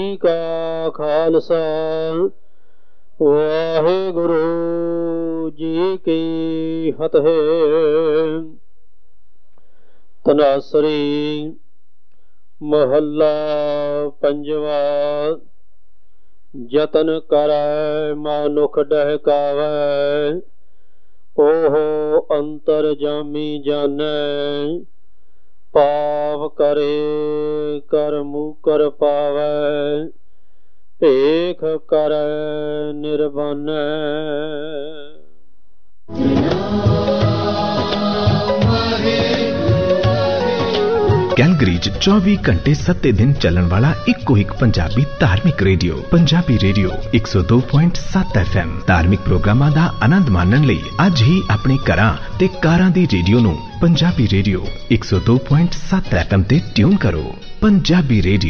ਕਾ ਖਾਲਸਾ ਵਾਹਿਗੁਰੂ ਜੀ ਕੀ ਫਤਿਹ। ਤਨਾਸਰੀ ਮਹੱਲਾ ਪੰਜਵਾ। ਜਤਨ ਕਰੈ ਮਾਨੁਖ ਡਹਿਕਾਵੈ, ਓਹੁ ਅੰਤਰ ਜਾਮੀ ਜਾਣੈ। ਪਾਪ ਕਰੇ ਕਰ ਮੂਕਰ ਪਾਵੈ, ਭੇਖ ਕਰੈ ਨਿਰਵਾਣੈ। ਕੈਲਗਰੀ 'ਚ 24 ਘੰਟੇ 7 ਦਿਨ ਚੱਲਣ ਵਾਲਾ ਇੱਕੋ ਇੱਕ ਪੰਜਾਬੀ ਧਾਰਮਿਕ ਰੇਡੀਓ, ਪੰਜਾਬੀ ਰੇਡੀਓ 102.7 FM। ਧਾਰਮਿਕ ਪ੍ਰੋਗਰਾਮਾਂ ਦਾ ਆਨੰਦ ਮਾਣਨ ਲਈ ਅੱਜ ਹੀ ਆਪਣੇ ਘਰਾਂ ਤੇ ਕਾਰਾਂ ਦੀ ਰੇਡੀਓ ਨੂੰ ਪੰਜਾਬੀ ਰੇਡੀਓ 102.7 FM ਤੇ ਟਿਊਨ ਕਰੋ। ਪੰਜਾਬੀ ਰੇਡੀਓ